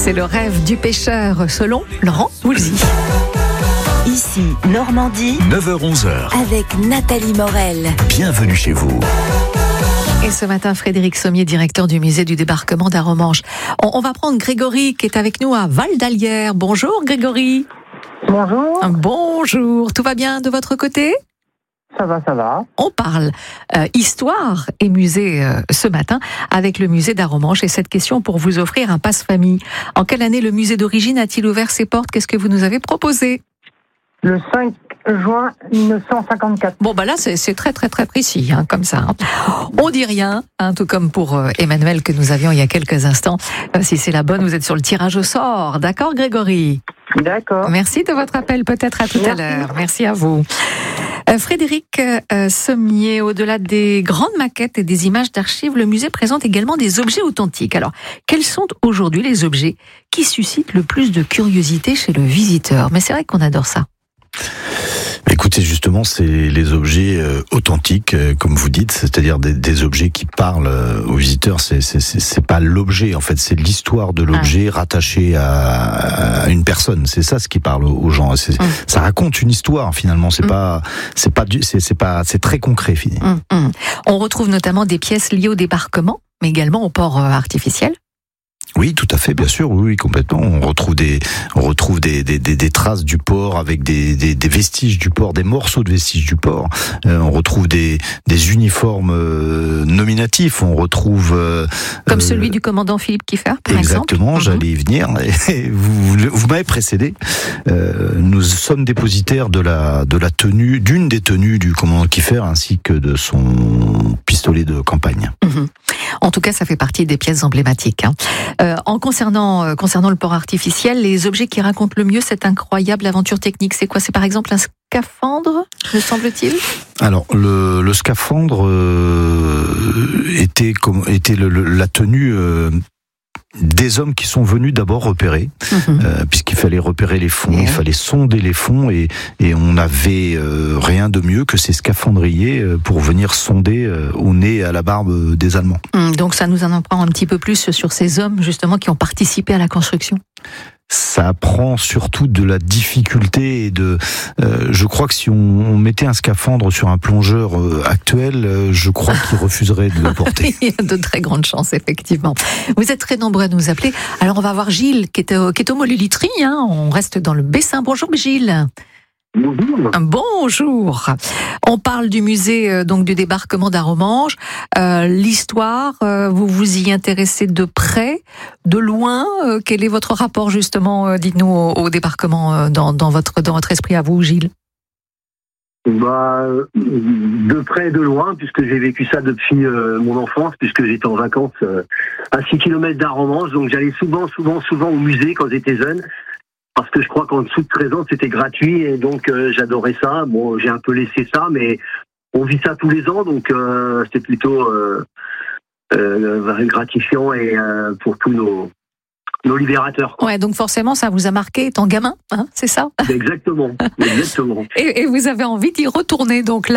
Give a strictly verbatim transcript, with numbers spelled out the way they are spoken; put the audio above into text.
C'est le rêve du pêcheur, selon Laurent Woolsey. Ici, Normandie, neuf heures onze heures. avec Nathalie Morel. Bienvenue chez vous. Et ce matin, Frédéric Sommier, directeur du musée du débarquement d'Arromanches. On, on va prendre Grégory qui est avec nous à Val d'Allière. Bonjour Grégory. Bonjour. Bonjour. Tout va bien de votre côté ? Ça va, ça va. On parle euh, histoire et musée euh, ce matin avec le musée d'Arromanches. Et cette question pour vous offrir un passe-famille. En quelle année le musée d'origine a-t-il ouvert ses portes ? Qu'est-ce que vous nous avez proposé ? Le cinq juin mille neuf cent cinquante-quatre. Bon, bah là, c'est, c'est très, très, très précis, hein, comme ça. Hein. On dit rien, hein, tout comme pour euh, Emmanuel que nous avions il y a quelques instants. Euh, si c'est la bonne, vous êtes sur le tirage au sort. D'accord, Grégory ? D'accord. Merci de votre appel, peut-être à tout Merci. à l'heure. Merci à vous. Euh, Frédéric euh, Sommier, au-delà des grandes maquettes et des images d'archives, le musée présente également des objets authentiques. Alors, quels sont aujourd'hui les objets qui suscitent le plus de curiosité chez le visiteur ? Mais c'est vrai qu'on adore ça. Écoutez, justement, c'est les objets euh, authentiques, euh, comme vous dites, c'est-à-dire des, des objets qui parlent euh, aux visiteurs. C'est, c'est, c'est, c'est pas l'objet, en fait, c'est l'histoire de l'objet ah. rattachée à, à une personne. C'est ça ce qui parle aux gens. C'est, mmh. Ça raconte une histoire finalement. C'est mmh. pas, c'est pas, du, c'est, c'est pas, c'est très concret finalement. Mmh. Mmh. On retrouve notamment des pièces liées au débarquement, mais également au port euh, artificiel. Oui, tout à fait, bien sûr, oui, oui, complètement. On retrouve des, on retrouve des, des, des, des traces du port avec des, des, des vestiges du port, des morceaux de vestiges du port. Euh, on retrouve des, des uniformes euh, nominatifs. On retrouve euh, comme euh, celui du commandant Philippe Kieffer, par exactement, exemple. Exactement, j'allais y venir. Et vous, vous m'avez précédé. Euh, nous sommes dépositaires de la, de la tenue, d'une des tenues du commandant Kieffer ainsi que de son pistolet de campagne. Mmh. En tout cas, ça fait partie des pièces emblématiques. Hein. Euh, en concernant, euh, concernant le port artificiel, les objets qui racontent le mieux cette incroyable aventure technique, c'est quoi ? C'est par exemple un scaphandre, me semble-t-il ? Alors, le, le scaphandre euh, était, comme, était le, le, la tenue... Euh, des hommes qui sont venus d'abord repérer, mmh. euh, puisqu'il fallait repérer les fonds, yeah. il fallait sonder les fonds, et, et on n'avait euh, rien de mieux que ces scaphandriers euh, pour venir sonder euh, au nez et à la barbe des Allemands. Mmh, donc ça nous en apprend un petit peu plus sur ces hommes justement qui ont participé à la construction. Ça apprend surtout de la difficulté et de. Euh, je crois que si on, on mettait un scaphandre sur un plongeur euh, actuel, euh, je crois qu'il refuserait de le porter. Il y a de très grandes chances, effectivement. Vous êtes très nombreux à nous appeler. Alors on va voir Gilles qui est, au, qui est au Moluliterie. Hein. On reste dans le Bessin. Bonjour Gilles. Bonjour. Bonjour. On parle du musée euh, donc du débarquement d'Arromanches. Euh, l'histoire, euh, vous vous y intéressez de près, de loin. Euh, quel est votre rapport justement, euh, dites-nous, au, au débarquement euh, dans, dans votre dans votre esprit à vous, Gilles ? Bah, de près et de loin, puisque j'ai vécu ça depuis euh, mon enfance, puisque j'étais en vacances euh, à six kilomètres d'Arromanches, donc j'allais souvent, souvent, souvent au musée quand j'étais jeune. Parce que je crois qu'en dessous de treize ans, c'était gratuit et donc euh, j'adorais ça. Bon, j'ai un peu laissé ça, mais on vit ça tous les ans, donc euh, c'est plutôt euh, euh, gratifiant et euh, pour tous nos, nos libérateurs. Ouais, donc forcément, ça vous a marqué étant gamin, hein, c'est ça ? Exactement, exactement. et, et vous avez envie d'y retourner, donc là.